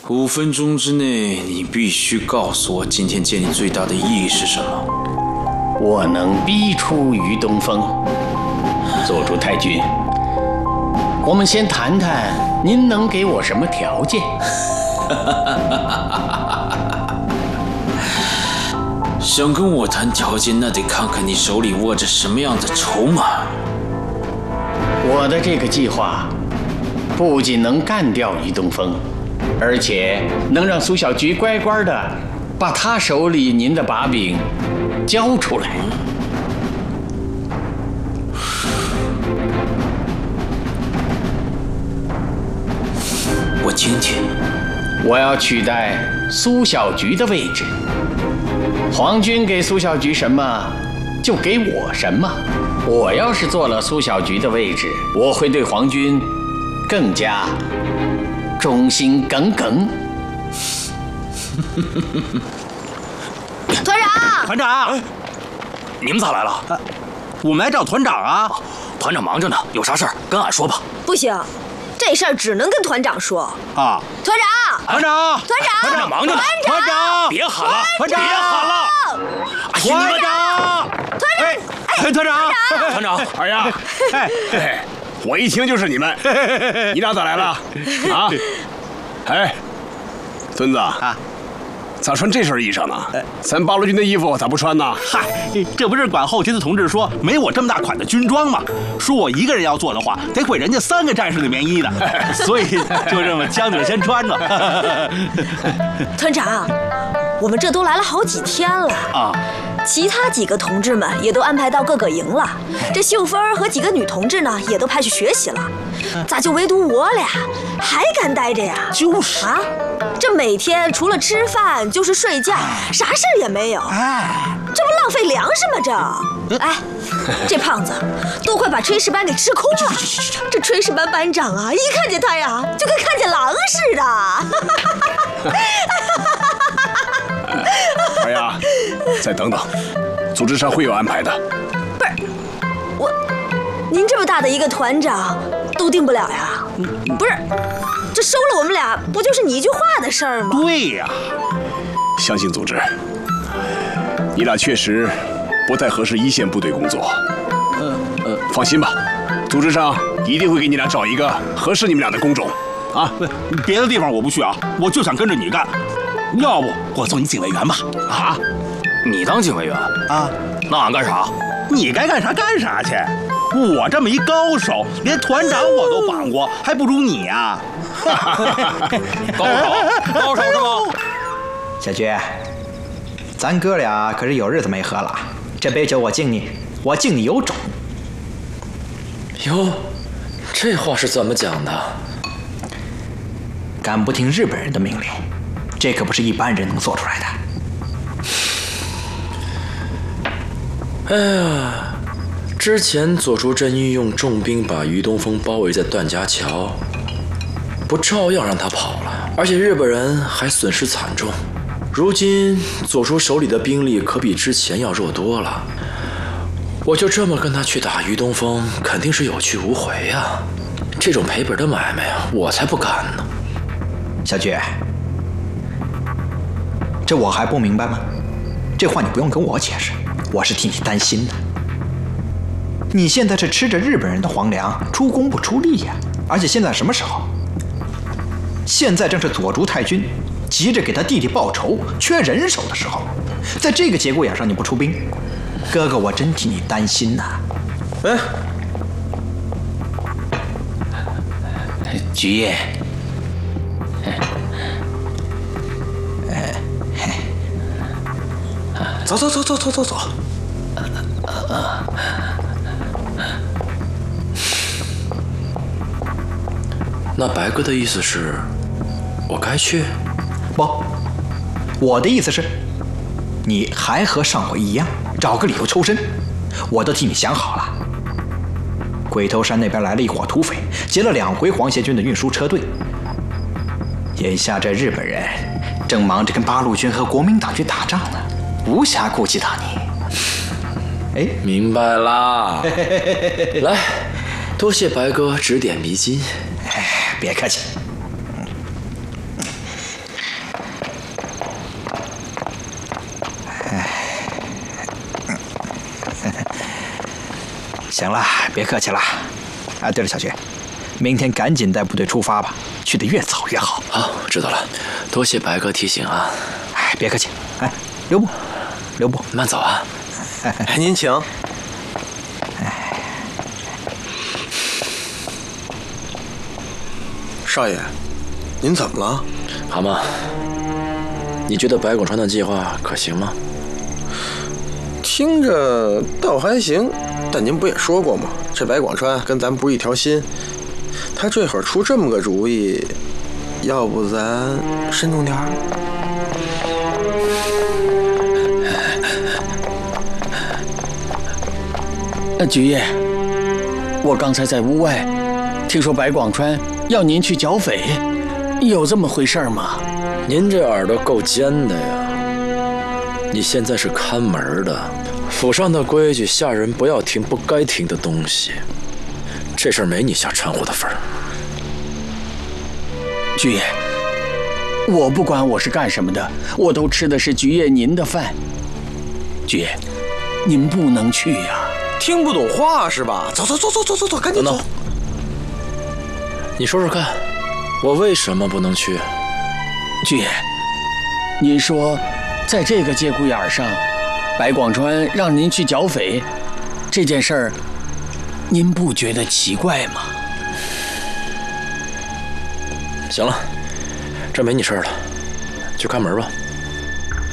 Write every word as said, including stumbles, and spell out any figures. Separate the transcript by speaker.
Speaker 1: 五分钟之内，你必须告诉我今天见你最大的意义是什么。
Speaker 2: 我能逼出于东风。左主太君，我们先谈谈，您能给我什么条件？
Speaker 1: 想跟我谈条件，那得看看你手里握着什么样的筹码。
Speaker 2: 我的这个计划，不仅能干掉于东风，而且能让苏小菊乖乖的把他手里您的把柄交出来。
Speaker 1: 我听听。
Speaker 2: 我要取代苏小菊的位置。皇军给苏小菊什么，就给我什么。我要是坐了苏小菊的位置，我会对皇军更加忠心耿耿。
Speaker 3: 团长，
Speaker 4: 团长，
Speaker 5: 你们咋来了？
Speaker 4: 呃、我们来找团长啊。
Speaker 5: 团长忙着呢，有啥事儿跟俺说吧。
Speaker 3: 不行，这事儿只能跟团长说。
Speaker 4: 啊，
Speaker 3: 团长，
Speaker 4: 团长，
Speaker 3: 团长，
Speaker 5: 团长忙着呢。
Speaker 4: 团长，
Speaker 5: 别喊了，
Speaker 4: 团长，
Speaker 5: 别喊了。
Speaker 4: 团长，
Speaker 3: 团长，
Speaker 4: 哎，团长，
Speaker 5: 团长，
Speaker 6: 二丫，哎，我一听就是你们，你俩咋来了？啊？哎，孙子啊，咋穿这身衣裳呢？咱八路军的衣服咋不穿呢？
Speaker 4: 嗨，这不是管后勤的同志说没我这么大款的军装吗？说我一个人要做的话，得毁人家三个战士的棉衣的，所以就这么将就先穿着。
Speaker 3: 团长，我们这都来了好几天了啊。其他几个同志们也都安排到各个营了，这秀芬儿和几个女同志呢，也都派去学习了，咋就唯独我俩还敢待着呀？
Speaker 4: 就是
Speaker 3: 啊，这每天除了吃饭就是睡觉，啥事儿也没有，哎，这不浪费粮食吗？这，哎，这胖子都快把炊事班给吃空了。这炊事班班长啊，一看见他呀，就跟看见狼似的。
Speaker 6: 二丫，再等等，组织上会有安排的。
Speaker 3: 不是，我，您这么大的一个团长都定不了呀？不是，这收了我们俩，不就是你一句话的事儿吗？
Speaker 4: 对呀，
Speaker 6: 相信组织，你俩确实不太合适一线部队工作。嗯呃，放心吧，组织上一定会给你俩找一个合适你们俩的工种。啊，
Speaker 4: 别的地方我不去啊，我就想跟着你干。要不我做你警卫员吧？
Speaker 5: 啊，你当警卫员啊？那俺干啥？
Speaker 4: 你该干啥干啥去。我这么一高手，连团长我都绑过，还不如你呀、啊！
Speaker 5: 高手，高手是吗？
Speaker 7: 小菊，咱哥俩可是有日子没喝了，这杯酒我敬你，我敬你有种。
Speaker 1: 哟，这话是怎么讲的？
Speaker 7: 敢不听日本人的命令，这可不是一般人能做出来的。
Speaker 1: 哎呀，之前左竹真运用重兵把于东风包围在段家桥，不照样让他跑了？而且日本人还损失惨重。如今左竹手里的兵力可比之前要弱多了，我就这么跟他去打于东风，肯定是有去无回呀。这种赔本的买卖啊，我才不干呢。
Speaker 7: 小菊，这我还不明白吗？这话你不用跟我解释，我是替你担心的。你现在是吃着日本人的皇粮，出工不出力呀！而且现在什么时候？现在正是左竹太君急着给他弟弟报仇、缺人手的时候，在这个节骨眼上你不出兵，哥哥我真替你担心呐。
Speaker 1: 哎，
Speaker 2: 菊叶。
Speaker 1: 走走走走走走走。那白哥的意思是，我该去？
Speaker 7: 不，我的意思是，你还和上回一样，找个理由抽身。我都替你想好了。鬼头山那边来了一伙土匪，劫了两回皇协军的运输车队。眼下这日本人正忙着跟八路军和国民党军打仗呢，无暇顾及到你。哎，
Speaker 1: 明白啦。来，多谢白哥指点迷津。
Speaker 7: 哎，别客气。 行了，别客气了。啊，对了，小菊，明天赶紧带部队出发吧，去得越早越好。
Speaker 1: 好，知道了，多谢白哥提醒啊。
Speaker 7: 哎，别客气。哎，刘部，刘部，
Speaker 1: 慢走啊。
Speaker 8: 哎，您请。少爷，您怎么了？
Speaker 1: 蛤蟆，你觉得白广川的计划可行吗？
Speaker 8: 听着倒还行，但您不也说过吗？这白广川跟咱不是一条心，他这会儿出这么个主意，要不咱慎重点儿？
Speaker 2: 呃，菊爷，我刚才在屋外听说白广川要您去剿匪，有这么回事吗？
Speaker 1: 您这耳朵够尖的呀！你现在是看门的，府上的规矩，下人不要听不该听的东西。这事儿没你下掺和的份儿。
Speaker 2: 菊爷，我不管我是干什么的，我都吃的是菊爷您的饭。菊爷，您不能去呀！
Speaker 8: 听不懂话是吧？走走走走走走走，赶紧走。
Speaker 1: 你说说看，我为什么不能去？
Speaker 2: 菊爷，您说，在这个节骨眼上，白广川让您去剿匪，这件事儿，您不觉得奇怪吗？
Speaker 1: 行了，这没你事儿了，去看门吧。